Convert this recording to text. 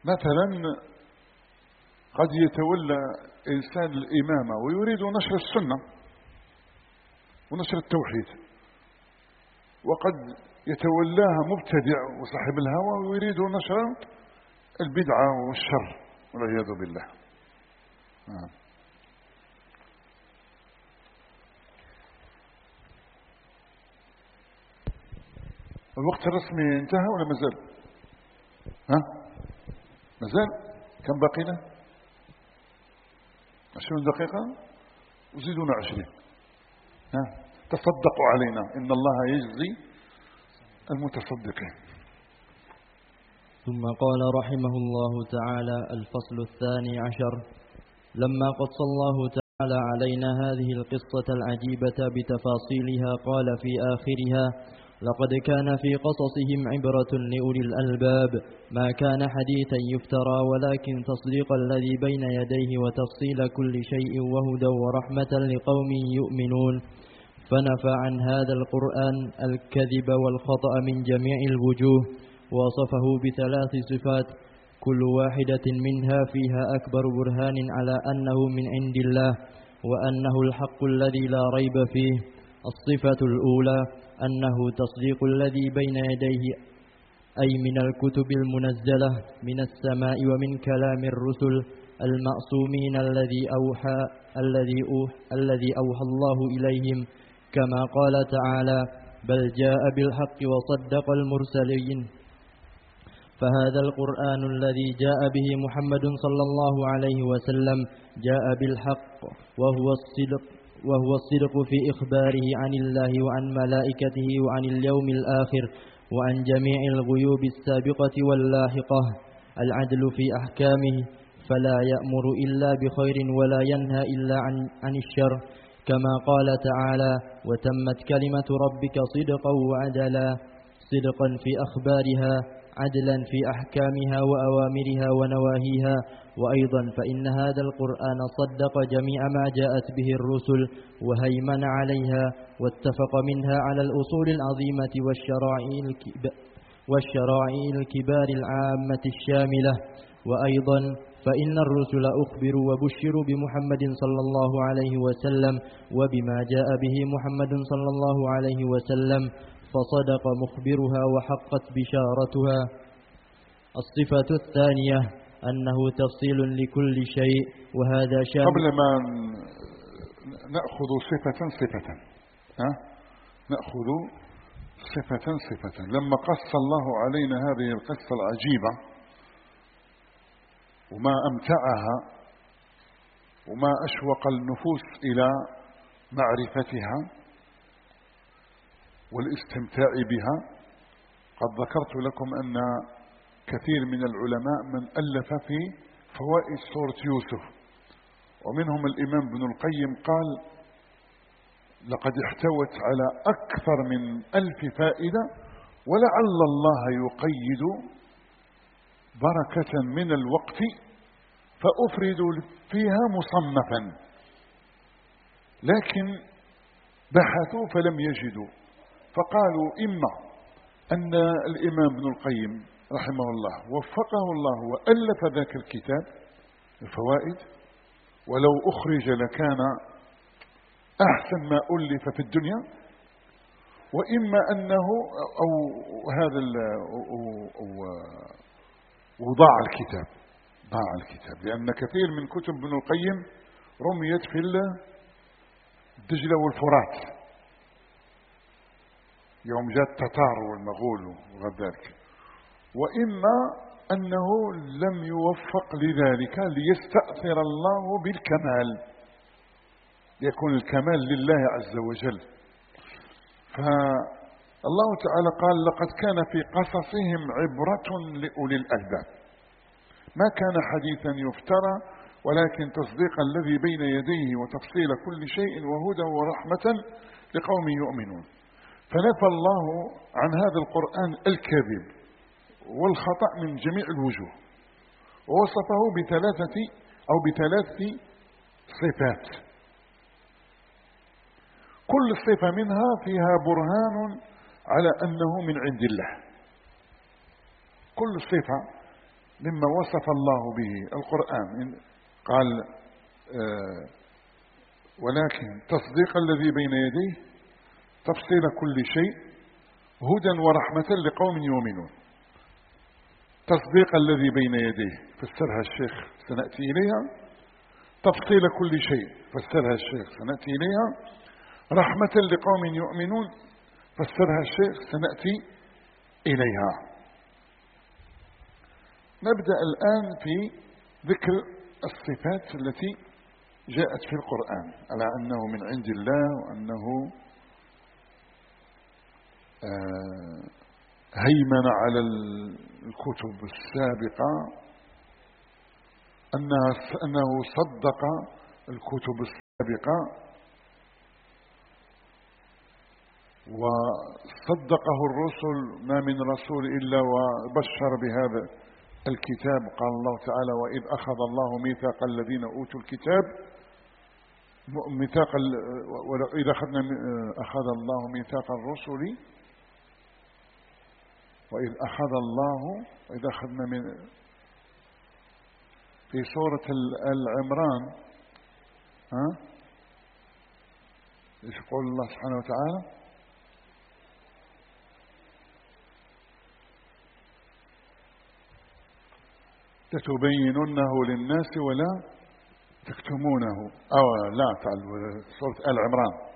مثلا قد يتولى إنسان الإمامة ويريد نشر السنة ونشر التوحيد، وقد يتولاها مبتدع وصاحب الهوى ويريد نشر البدعة والشر والعياذ بالله. الوقت الرسمي انتهى ولا مازال؟ مازال؟ كم باقي له؟ 20 دقيقة وزيدونا 20. تصدقوا علينا إن الله يجزي المتصدقين. ثم قال رحمه الله تعالى: الفصل 12. لما قص الله تعالى علينا هذه القصة العجيبة بتفاصيلها قال في آخرها: لقد كان في قصصهم عبرة لأولي الألباب ما كان حديثا يفترى ولكن تصديق الذي بين يديه وتفصيل كل شيء وهدى ورحمة لقوم يؤمنون. فنفى عن هذا القرآن الكذب والخطأ من جميع الوجوه، وصفه بثلاث صفات كل واحدة منها فيها أكبر برهان على أنه من عند الله وأنه الحق الذي لا ريب فيه. الصفة الأولى أنه تصديق الذي بين يديه، أي من الكتب المنزلة من السماء ومن كلام الرسل المعصومين الذي أوحى الله إليهم، كما قال تعالى: بل جاء بالحق وصدق المرسلين. فهذا القرآن الذي جاء به محمد صلى الله عليه وسلم جاء بالحق، وهو الصدق في إخباره عن الله وعن ملائكته وعن اليوم الآخر وعن جميع الغيوب السابقة واللاحقة، العدل في أحكامه فلا يأمر إلا بخير ولا ينهى إلا عن الشر، كما قال تعالى: وتمت كلمة ربك صدقا وعدلا، صدقا في أخبارها، عدلا في أحكامها وأوامرها ونواهيها. وأيضا فإن هذا القرآن صدق جميع ما جاءت به الرسل وهيمن عليها واتفق منها على الأصول العظيمة والشرائع الكبار العامة الشاملة. وأيضا فإن الرسل أخبروا وبشروا بمحمد صلى الله عليه وسلم وبما جاء به محمد صلى الله عليه وسلم، فصدق مخبرها وحقت بشارتها. الصفة الثانية أنه تفصيل لكل شيء، وهذا شامل. قبل ما نأخذ صفة نأخذ صفة. لما قص الله علينا هذه القصة العجيبة وما أمتعها وما أشوق النفوس إلى معرفتها والاستمتاع بها، قد ذكرت لكم أن كثير من العلماء من ألف في فوائد سورة يوسف، ومنهم الإمام ابن القيم قال: لقد احتوت على أكثر من 1000 فائدة، ولعل الله يقيد بركة من الوقت فأفرد فيها مصنفا، لكن بحثوا فلم يجدوا، فقالوا: إما أن الإمام ابن القيم رحمه الله وفقه الله وألف ذاك الكتاب الفوائد، ولو أخرج لكان أحسن ما ألف في الدنيا، وإما أنه وضاع الكتاب، لأن كثير من كتب ابن القيم رميت في الدجلة والفرات يوم جاء التتار والمغول وغير ذلك، وإما أنه لم يوفق لذلك ليستأثر الله بالكمال، يكون الكمال لله عز وجل. فالله تعالى قال: لقد كان في قصصهم عبرة لأولي الألباب ما كان حديثا يفترى ولكن تصديق الذي بين يديه وتفصيل كل شيء وهدى ورحمة لقوم يؤمنون. فنفى الله عن هذا القرآن الكذب والخطأ من جميع الوجوه، ووصفه بثلاث صفات، كل صفة منها فيها برهان على أنه من عند الله. كل صفة مما وصف الله به القرآن قال ولكن تصديق الذي بين يديه تفصيل كل شيء هدى ورحمة لقوم يؤمنون. تصديق الذي بين يديه فسرها الشيخ سنأتي إليها، تفصيل كل شيء فسرها الشيخ سنأتي إليها، رحمة لقوم يؤمنون فسرها الشيخ سنأتي إليها. نبدأ الآن في ذكر الصفات التي جاءت في القرآن على أنه من عند الله، وأنه هيمن على الكتب السابقة، أنه صدق الكتب السابقة وصدقه الرسل، ما من رسول إلا وبشر بهذا الكتاب. قال الله تعالى وإذ أخذ الله ميثاق الذين أوتوا الكتاب وإذا أخذ الله ميثاق الرسل وإذ أخذ الله وإذا أخذنا من في سورة العمران إيش يقول الله سبحانه وتعالى؟ لتبيننه للناس ولا تكتمونه. أو لا تعالوا سورة العمران